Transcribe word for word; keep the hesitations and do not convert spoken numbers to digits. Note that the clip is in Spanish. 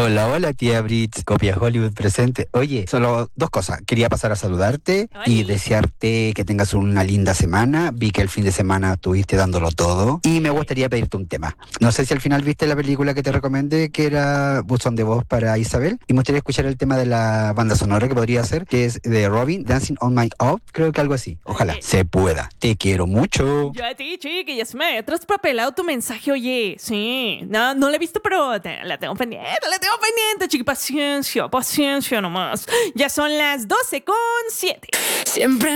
Hola, hola, tía Brits, copia Hollywood presente. Oye, solo dos cosas. Quería pasar a saludarte y Oli. desearte que tengas una linda semana. Vi que el fin de semana estuviste dándolo todo. Y me gustaría pedirte un tema. No sé si al final viste la película que te recomendé, que era Buzón de Voz para Isabel. Y me gustaría escuchar el tema de la banda sonora que podría ser, que es de Robin, Dancing on My Off. Creo que algo así. Ojalá Oye, se pueda. Te quiero mucho. yo a ti, chiqui, ya se me había traspapelado tu mensaje, oye. Sí, no, no la he visto, pero te- la tengo pendiente, la tengo pendiente, chiqui. Paciencia, paciencia nomás. Ya son las doce con siete. Siempre